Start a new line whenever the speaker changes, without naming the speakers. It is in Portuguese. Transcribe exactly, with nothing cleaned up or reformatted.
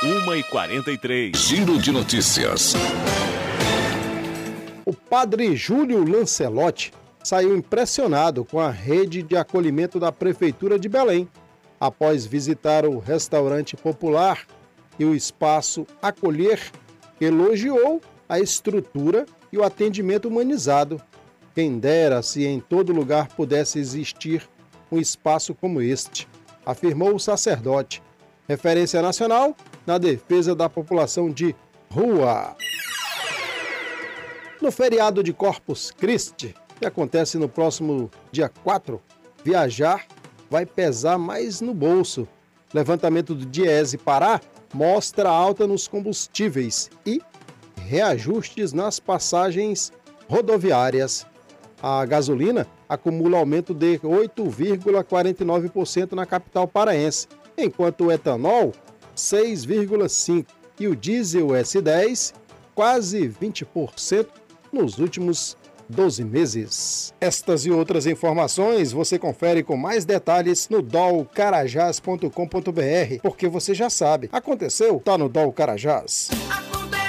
uma e quarenta e três.
Giro de notícias.
O padre Júlio Lancelotti saiu impressionado com a rede de acolhimento da Prefeitura de Belém, após visitar o restaurante popular e o espaço Acolher. Elogiou a estrutura e o atendimento humanizado. Quem dera se em todo lugar pudesse existir um espaço como este, afirmou o sacerdote, referência nacional na defesa da população de rua. No feriado de Corpus Christi, que acontece no próximo dia quatro, viajar vai pesar mais no bolso. Levantamento do Diese Pará mostra alta nos combustíveis e reajustes nas passagens rodoviárias. A gasolina acumula aumento de oito vírgula quarenta e nove por cento na capital paraense, enquanto o etanol, seis vírgula cinco por cento, e o diesel S dez, quase vinte por cento nos últimos doze meses. Estas e outras informações você confere com mais detalhes no dol carajás ponto com ponto br, porque você já sabe, aconteceu, tá no Dol Carajás.